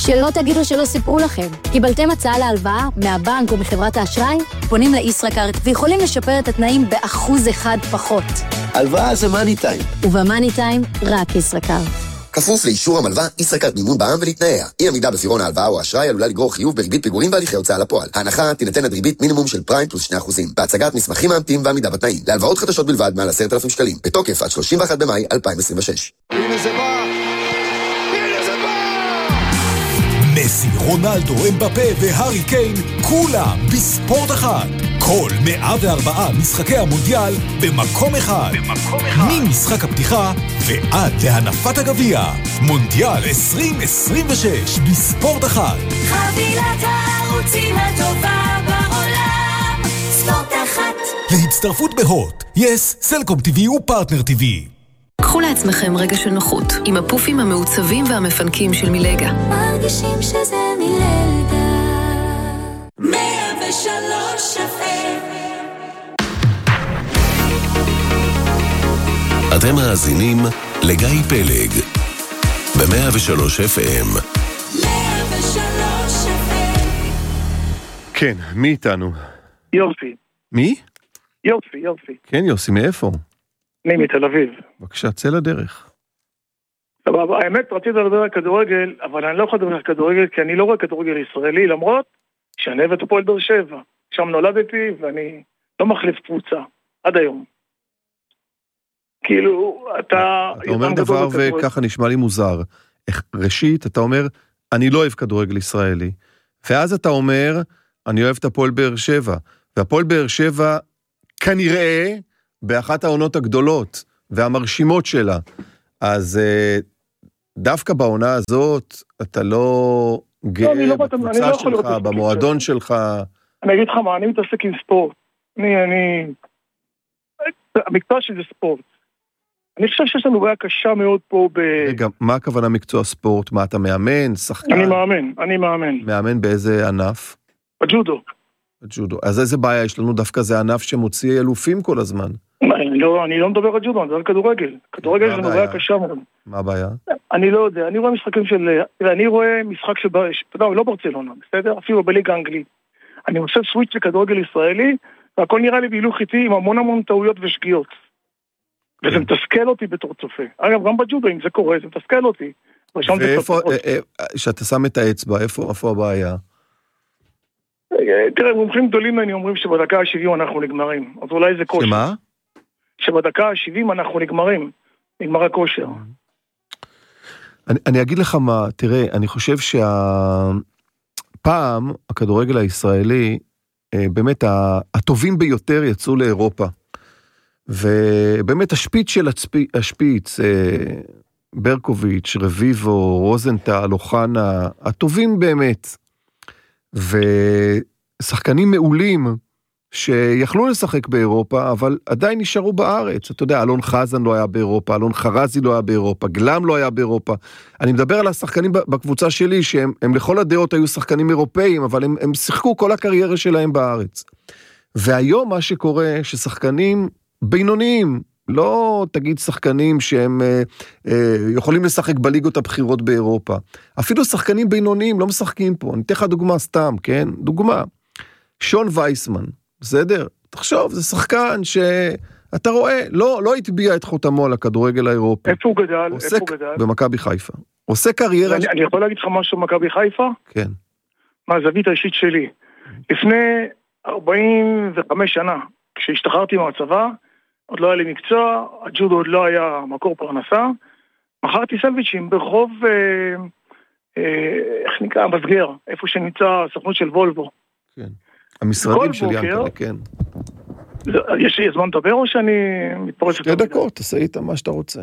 שלא תגידו שלא סיפרו לכם. קיבלתם הצעה להלוואה מהבנק או מחברת האשראי? פונים לישראכרט ויכולים לשפר את התנאים ב1% פחות. הלוואה זה מאני טיים. ובמאני טיים רק ישראכרט. כפוף לאישור המלווה, ישראכרט מימון בע"מ ולתנאיה. אי עמידה בפירעון ההלוואה או האשראי עלולה לגרור חיוב בריבית פיגורים והליכי הוצאה לפועל. ההנחה תינתן עד ריבית מינימום של פריים פלוס 2%. בהצגת מסמכים מאמתים ועמידה בתנאים. להלוואות חדשות בלבד מעל 10,000 שקלים. בתוקף עד 31 במאי 2026. הנה זה בא! מסי, רונלדו, אמבפה והארי קיין, כולם בספורט אחד. כל 104 משחקי המונדיאל במקום אחד. ממשחק הפתיחה ועד להנפת הגביע. מונדיאל 2026 בספורט אחד. חבילת הערוצים הטובה בעולם. ספורט אחד. להצטרפות בהוט, יס, סלקום TV ופרטנר TV. קחו לעצמכם רגע של נוחות עם הפופים המעוצבים והמפנקים של מילגה. מרגישים שזה מילגה. 103 אתם מאזינים לגיא פלג ב-103 FM. 103 FM. כן, מי איתנו? יופי. מי? יופי. כן, יוסי, מאיפה? אני מתל אביב. בבקשה, צא לדרך. סבבה, האמת רציתי לדבר על כדורגל, אבל אני לא יכול לדבר על כדורגל, כי אני לא רואה כדורגל ישראלי, למרות שאני אוהב את הפועל באר שבע. שם נולדתי, ואני לא מחליף קבוצה, עד היום. כאילו, אתה אומר דבר וככה נשמע לי מוזר. ראשית, אתה אומר, אני לא אוהב כדורגל ישראלי. ואז אתה אומר, אני אוהב את הפועל באר שבע. והפועל באר שבע, כנראה, באחת העונות הגדולות והמרשימות שלה. אז דווקה בעונה הזאת, אתה לא גאה בקבוצה שלך, במועדון שלך. אני אגיד לך מה, אני מתעסק עם ספורט. המקצוע שלי זה ספורט. אני חושב שיש לנו בעיה קשה מאוד פה רגע, מה הכוונה מקצוע ספורט? מה, אתה מאמן? שחקן? אני מאמן. מאמן באיזה ענף? בג'ודו. בג'ודו. אז איזה בעיה יש לנו? דווקא זה ענף שמוציא אלופים כל הזמן. אני לא מדבר על ג'ודו, אני מדבר על כדורגל. כדורגל יש לנו בעיה קשה מאוד. מה הבעיה? אני לא יודע, אני רואה משחקים אני רואה משחק לא ברצלונה, בסדר? אפילו בליגה האנגלית. אני עושה סוויץ' לכדורגל ישראלי, והכל נראה לי בהילוך איתי עם המון טעויות ושגיאות. וזה מתסכל אותי בתור צופה. אגב, גם בג'ודו, אם זה קורה, זה מתסכל אותי. ואיפה, שאתה שם את האצבע, איפה הבעיה? תראה, מומחים גדולים ממני אומרים שבדקה ה-70 אנחנו נגמרים. אז אולי זה כושר. שמה? שבדקה ה-70 אנחנו נגמרים. נגמר הכושר. אני אגיד לך מה, תראה, אני חושב שהפעם, הכדורגל הישראלי, באמת הטובים ביותר יצאו לאירופה. ובאמת השפיץ של השפיץ, ברקוביץ', רביבו, רוזנטל, אוחנה, הטובים באמת. ושחקנים מעולים שיכלו לשחק באירופה, אבל עדיין נשארו בארץ. אתה יודע, אלון חזן לא היה באירופה, אלון חרזי לא היה באירופה, גלם לא היה באירופה. אני מדבר על השחקנים בקבוצה שלי, שהם לכל הדעות היו שחקנים אירופאים, אבל הם שיחקו כל הקריירה שלהם בארץ. והיום מה שקורה, ששחקנים בינוניים, לא תגיד שחקנים שהם יכולים לשחק בליגות הבחירות באירופה. אפילו שחקנים בינוניים לא משחקים פה. אני אתן לך דוגמה סתם, כן? דוגמה. שון וייסמן, בסדר? תחשוב, זה שחקן שאתה רואה, לא התביע את חותמו על הכדורגל האירופי. איפה הוא גדל? במכבי חיפה. עושה קריירה... אני יכול להגיד לך משהו במכבי חיפה? כן. מהזווית האישית שלי. לפני 45 שנה, כשהשתחררתי מהצבא, עוד לא היה לי מקצוע, הג'ודו עוד לא היה מקור פרנסה, מכרתי סנדוויצ'ים ברחוב, איך נקרא, מסגר, איפה שנמצא הסוכנות של וולבו. כן, המשרדים של ינקלה, כן. יש לי זמן לדבר או שאני מתפרץ? 2 דקות, תעשה איתה מה שאתה רוצה.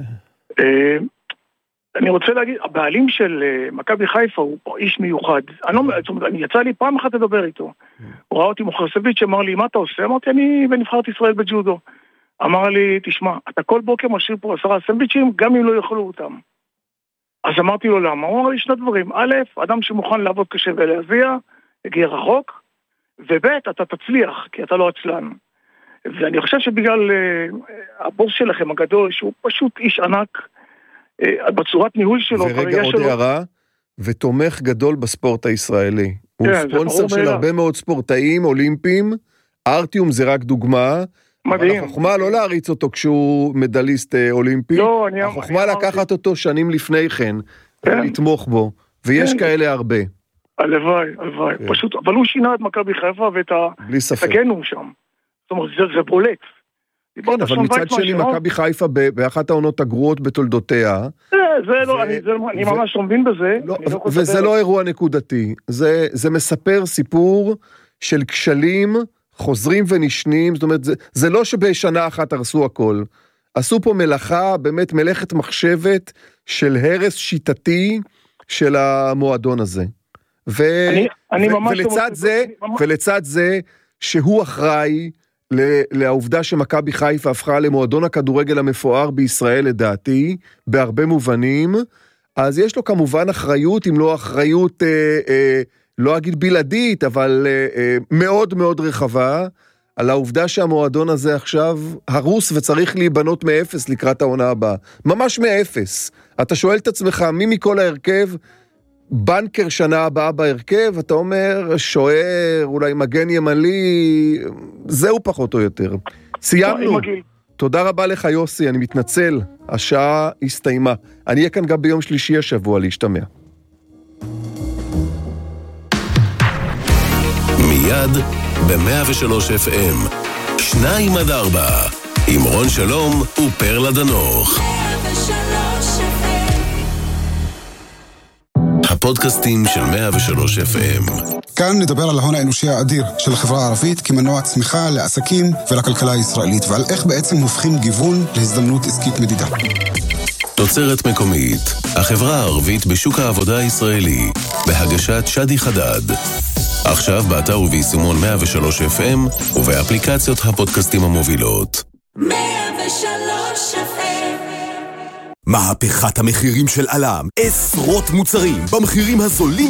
אני רוצה להגיד, הבעלים של מכבי חיפה הוא איש מיוחד. אני יצא לי פעם אחת לדבר איתו. הוא ראה אותי מוכר סנדוויץ', אמר לי, מה אתה עושה? אמרתי, אני בנבחרת ישראל בג'ודו. אמר לי, תשמע, אתה כל בוקר משאיר פה 10 סנדוויצ'ים, גם אם לא יאכלו אותם. אז אמרתי לו למה? הוא אמר לי 2 דברים. א', אדם שמוכן לעבוד קשה ולהזיע, הגיע רחוק, וב', אתה תצליח, כי אתה לא עצלן. ואני חושב שבגלל הבוס שלכם הגדול, שהוא פשוט איש ענק, בצורת ניהול שלו, ורגע עוד הערה, ותומך גדול בספורט הישראלי. הוא כן, ספונסר של הרבה מאוד ספורטאים אולימפיים, ארטיום זה רק דוגמה, מדהים. החוכמה לא להריץ אותו כשהוא מדליסט אולימפי, לא, החוכמה לקחת אותו שנים לפני כן, לתמוך בו, ויש כאלה הרבה. הלוואי, פשוט, אבל הוא שינה את מכבי חיפה ואת הגנום שם. זאת אומרת, זה בולט. כן, אבל מצד שני, מכבי חיפה באחת העונות הגרועות בתולדותיה. זה לא, אני ממש לא מבין בזה. וזה לא אירוע נקודתי. זה מספר סיפור של כשלים חוזרים ונשנים, זאת אומרת, זה לא שבשנה אחת הרסו הכל. עשו פה מלאכה, באמת מלאכת מחשבת של הרס שיטתי של המועדון הזה. ולצד זה שהוא אחראי לעובדה שמכבי חיפה הפכה למועדון הכדורגל המפואר בישראל לדעתי, בהרבה מובנים, אז יש לו כמובן אחריות, אם לא אחריות, לא אגיד בלעדית, אבל מאוד מאוד רחבה, על העובדה שהמועדון הזה עכשיו הרוס וצריך להיבנות מאפס לקראת העונה הבאה. ממש מאפס. אתה שואל את עצמך, מי מכל ההרכב, בנקר שנה הבאה בהרכב, אתה אומר, שוער, אולי מגן ימני, זהו פחות או יותר. סיימנו. תודה רבה לך יוסי, אני מתנצל, השעה הסתיימה. אני אהיה כאן גם ביום שלישי השבוע להשתמע. מיד ב-103 FM 2-4 עם רון שלום ופרלה דנוך. הפודקאסטים של 103 FM. כאן נדבר על ההון האנושי האדיר של החברה הערבית כמנוע צמיחה לעסקים ולכלכלה הישראלית, ועל איך בעצם הופכים גיוון להזדמנות עסקית מדידה. תוצרת מקומית, החברה הערבית בשוק העבודה הישראלי, בהגשת שדי חדד. עכשיו באתר וביישומון 103 FM ובאפליקציות הפודקאסטים המובילות. 103 FM. מהפכת המחירים של אלם, עשרות מוצרים במחירים הזולים